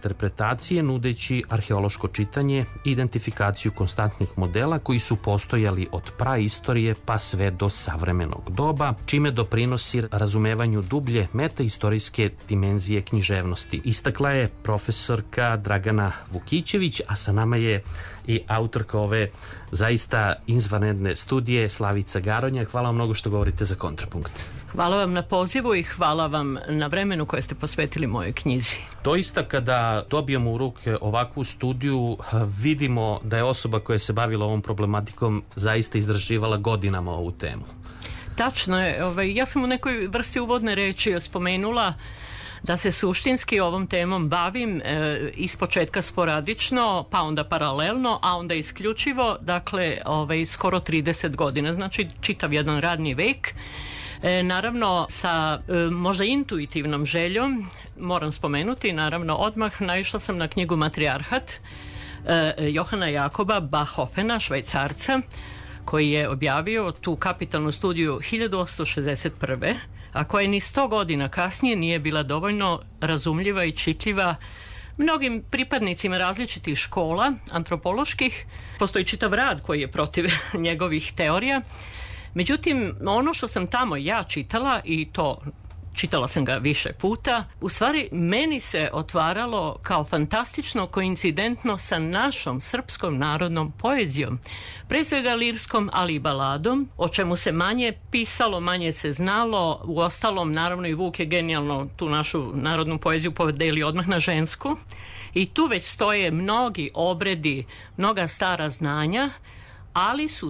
interpretacije, nudeći arheološko čitanje i identifikaciju konstantnih modela koji su postojali od praistorije pa sve do savremenog doba, čime doprinosi razumevanju dublje metaistorijske dimenzije književnosti. Istakla je profesorka Dragana Vukićević, a sa nama je i autorka ove zaista izvanredne studije Slavica Garonja. Hvala vam mnogo što govorite za Kontrapunkt. Hvala vam na pozivu i hvala vam na vremenu koje ste posvetili mojoj knjizi. Doista kada dobijemo u ruke ovakvu studiju, vidimo da je osoba koja se bavila ovom problematikom zaista istraživala godinama ovu temu. Tačno je. Ja sam u nekoj vrsti uvodne reči spomenula da se suštinski ovom temom bavim ispočetka sporadično, pa onda paralelno, a onda isključivo, dakle, skoro 30 godina, znači čitav jedan radni vek. Naravno, sa možda intuitivnom željom, moram spomenuti, naravno, odmah naišla sam na knjigu Matrijarhat Johana Jakoba Bachhofena, Švajcarca, koji je objavio tu kapitalnu studiju 1861. a koja ni 100 godina kasnije nije bila dovoljno razumljiva i čitljiva mnogim pripadnicima različitih škola antropoloških. Postoji čitav rad koji je protiv njegovih teorija. Međutim, ono što sam tamo ja čitala, i to čitala sam ga više puta, u stvari meni se otvaralo kao fantastično koincidentno sa našom srpskom narodnom poezijom. Pre svega lirskom, ali i baladom, o čemu se manje pisalo, manje se znalo. U ostalom, naravno, i Vuk je genijalno tu našu narodnu poeziju podelio odmah na žensku. I tu već stoje mnogi obredi, mnoga stara znanja, ali su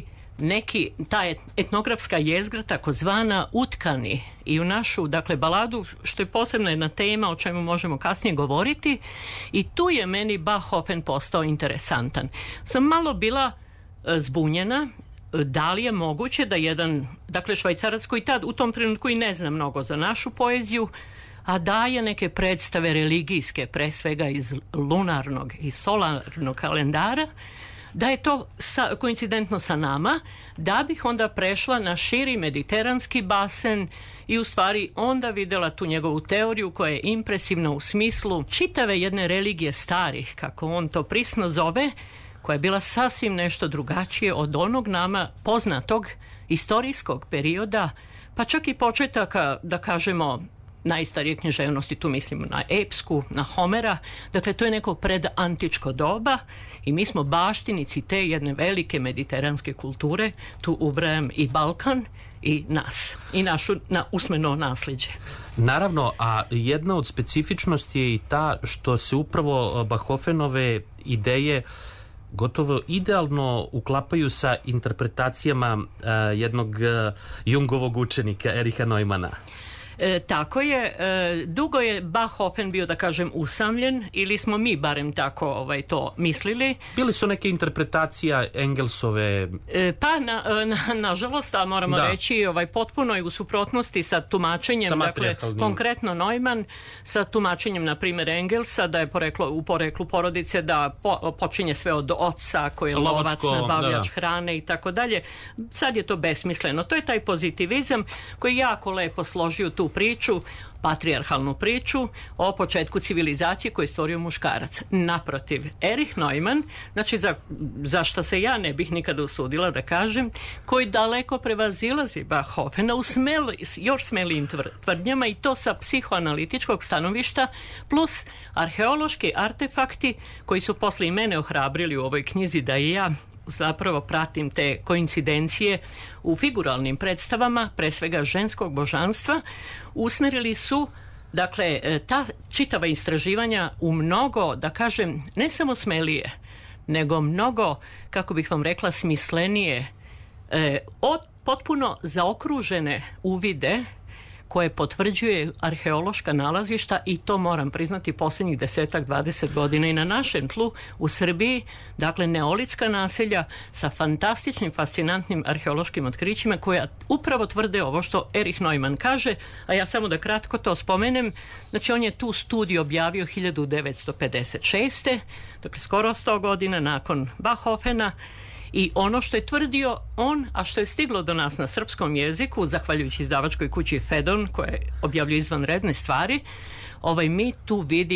ta etnografska jezgra takozvana utkani i u našu, dakle, baladu, što je posebna jedna tema o čemu možemo kasnije govoriti, i tu je meni Bachhofen postao interesantan. Sam malo bila zbunjena da li je moguće da jedan, dakle, Švajcarac koji tad u tom trenutku i ne zna mnogo za našu poeziju, a daje neke predstave religijske, pre svega iz lunarnog i solarnog kalendara, da je to koincidentno sa nama, da bih onda prešla na širi mediteranski basen i u stvari onda vidjela tu njegovu teoriju koja je impresivna u smislu čitave jedne religije starih, kako on to prisno zove, koja je bila sasvim nešto drugačije od onog nama poznatog istorijskog perioda, pa čak i početaka, da kažemo, najstarije književnosti, tu mislimo na epsku, na Homera, dakle to je neko predantičko doba i mi smo baštinici te jedne velike mediteranske kulture, tu ubrajam i Balkan i nas, i našu usmeno nasljeđe. Naravno, a jedna od specifičnosti je i ta što se upravo Bachhofenove ideje gotovo idealno uklapaju sa interpretacijama jednog Jungovog učenika Ericha Neumanna. Tako je. Dugo je Bachhofen bio, da kažem, usamljen, ili smo mi barem tako to mislili. Bili su neke interpretacija Engelsove? Pa, nažalost, a moramo reći, potpuno je u suprotnosti sa tumačenjem, dakle, konkretno Neumann, sa tumačenjem, na primjer, Engelsa, da je u poreklu porodice, da počinje sve od oca koji je lovac, nabavljač hrane i tako dalje. Sad je to besmisleno. To je taj pozitivizam koji jako lepo složio tu priču, patrijarhalnu priču o početku civilizacije koju je stvorio muškarac. Naprotiv, Erich Neumann, znači za što se ja ne bih nikada usudila da kažem, koji daleko prevazilazi Bachhofena u još smelijim tvrdnjama, i to sa psihoanalitičkog stanovišta, plus arheološki artefakti koji su posle i mene ohrabrili u ovoj knjizi da i ja zapravo pratim te koincidencije u figuralnim predstavama, pre svega ženskog božanstva, usmerili su, dakle, ta čitava istraživanja u mnogo, da kažem, ne samo smelije, nego mnogo, kako bih vam rekla, smislenije, potpuno zaokružene uvide koje potvrđuje arheološka nalazišta, i to moram priznati posljednjih 10-20 godina i na našem tlu u Srbiji, dakle neolitska naselja sa fantastičnim, fascinantnim arheološkim otkrićima koja upravo tvrde ovo što Erich Neumann kaže, a ja samo da kratko to spomenem. Znači, on je tu studiju objavio 1956. Dakle skoro 100 godina nakon Bachhofena. I ono što je tvrdio on, a što je stiglo do nas na srpskom jeziku, zahvaljujući izdavačkoj kući Fedon, koja objavljuje izvanredne stvari, mi tu vidimo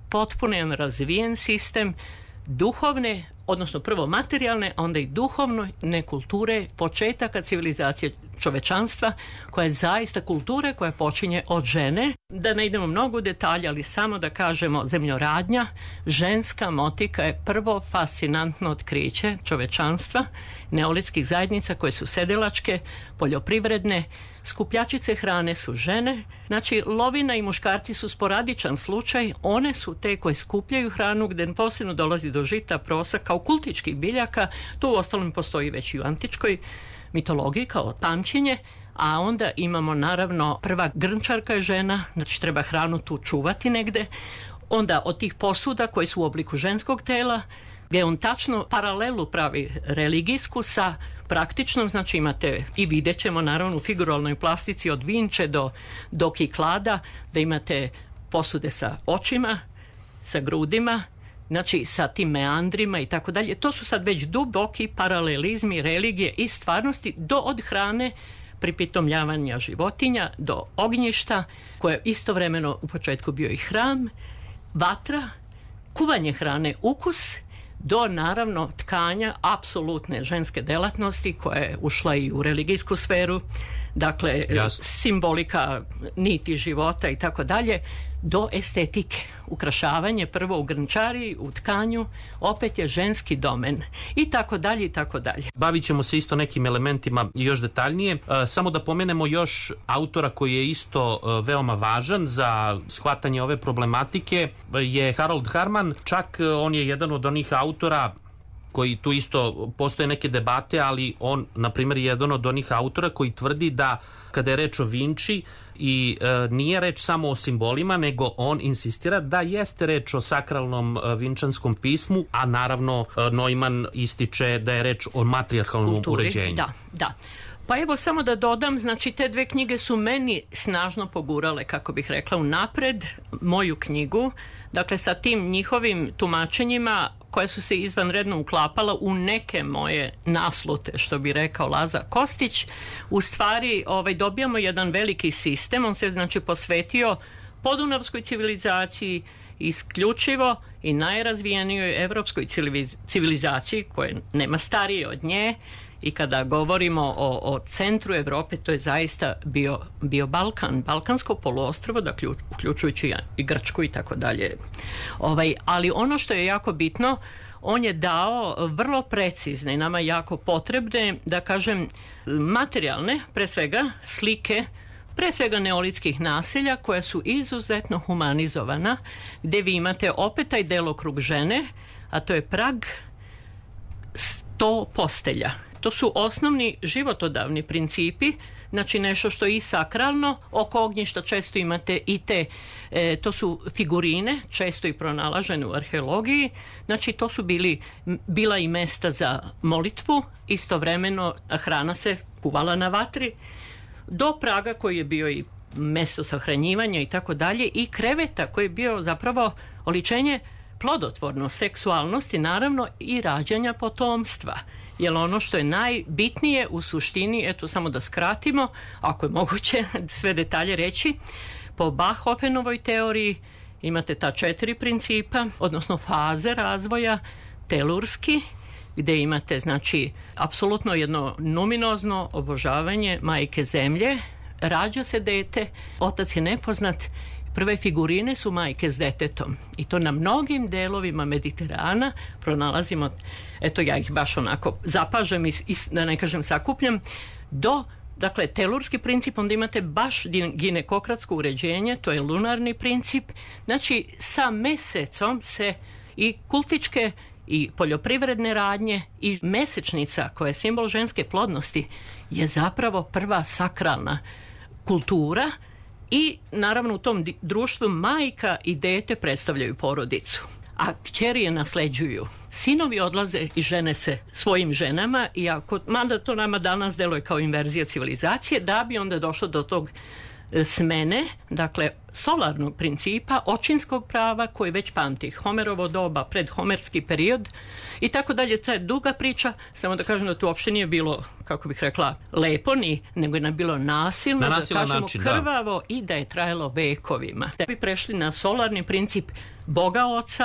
potpuno razvijen sistem duhovne, odnosno prvo materijalne, a onda i duhovne kulture, početaka civilizacije čovečanstva, koja je zaista kultura koja počinje od žene. Da ne idemo mnogo u detalje, ali samo da kažemo zemljoradnja, ženska motika je prvo fascinantno otkriće čovečanstva, neolitskih zajednica koje su sedelačke, poljoprivredne, skupljačice hrane su žene, znači lovina i muškarci su sporadičan slučaj, one su te koje skupljaju hranu, gdje posebno dolazi do žita, prosa, kao kultičkih biljaka, to uostalom postoji već i u antičkoj mitologiji kao pamćenje, a onda imamo naravno prva grnčarka je žena, znači treba hranu tu čuvati negde, onda od tih posuda koji su u obliku ženskog tela, gdje on tačno paralelu pravi religijsku sa praktičnom, znači imate i vidjet ćemo naravno u figuralnoj plastici od Vinče do Kiklada, da imate posude sa očima, sa grudima, znači sa tim meandrima i tako dalje. To su sad već duboki paralelizmi religije i stvarnosti od hrane, pripitomljavanja životinja, do ognjišta, koje je istovremeno u početku bio i hram, vatra, kuvanje hrane, ukus, do naravno tkanja apsolutne ženske delatnosti koja je ušla i u religijsku sferu, dakle simbolika niti života i tako dalje, do estetike. Ukrašavanje prvo u grnčariji, u tkanju, opet je ženski domen i tako dalje i tako dalje. Bavit ćemo se isto nekim elementima još detaljnije. Samo da pomenemo još autora koji je isto veoma važan za shvatanje ove problematike je Harold Harman. Čak on je jedan od onih autora koji tu isto postoje neke debate, ali on, na primjer, je jedan od onih autora koji tvrdi da kada je reč o Vinči i nije reč samo o simbolima, nego on insistira da jeste reč o sakralnom vinčanskom pismu, a naravno Neumann ističe da je reč o matrijarhalnom uređenju. Da. Pa evo samo da dodam, znači te dve knjige su meni snažno pogurale, kako bih rekla, unapred moju knjigu, dakle sa tim njihovim tumačenjima koje su se izvanredno uklapala u neke moje naslute, što bi rekao Laza Kostić. U stvari dobijamo jedan veliki sistem, on se znači posvetio podunavskoj civilizaciji, isključivo i najrazvijenijoj evropskoj civilizaciji koja nema starije od nje. I kada govorimo o centru Europe, to je zaista bio Balkan, Balkansko poluostrvo, dakle uključujući i Grčku i tako dalje. Ali ono što je jako bitno, on je dao vrlo precizne i nama jako potrebne, da kažem, materijalne, pre svega slike, pre svega neolitskih naselja koja su izuzetno humanizovana, gdje vi imate opet taj delokrug žene, a to je prag 100 postelja. To su osnovni životodavni principi, znači nešto što je i sakralno, oko ognjišta često imate i to su figurine, često i pronalažene u arheologiji, znači to su bila i mesta za molitvu, istovremeno hrana se kuvala na vatri, do praga koji je bio i mesto sahranjivanja i tako dalje, i kreveta koji je bio zapravo oličenje plodotvorno seksualnosti, naravno i rađanja potomstva. Jer ono što je najbitnije u suštini, eto samo da skratimo, ako je moguće sve detalje reći, po Bachhofenovoj teoriji imate ta 4 principa, odnosno faze razvoja, telurski, gdje imate znači apsolutno jedno numinozno obožavanje majke zemlje, rađa se dete, otac je nepoznat, prve figurine su majke s detetom i to na mnogim delovima Mediterana pronalazimo, eto ja ih baš onako zapažem i da ne kažem sakupljam, dakle telurski princip, onda imate baš ginekokratsko uređenje, to je lunarni princip, znači sa mesecom se i kultičke i poljoprivredne radnje i mesečnica koja je simbol ženske plodnosti je zapravo prva sakralna kultura. I naravno u tom društvu majka i dete predstavljaju porodicu, a kćeri je nasljeđuju. Sinovi odlaze i žene se svojim ženama, mada to nama danas deluje kao inverzija civilizacije, da bi onda došlo do tog smene, dakle solarnog principa, očinskog prava koji već pamti Homerovo doba, predhomerski period i tako dalje. To je duga priča, samo da kažem da tu uopšte nije bilo, kako bih rekla, lepo nego je bilo nasilno, da kažemo način, krvavo i da je trajalo vekovima. Da bi prešli na solarni princip, Boga Oca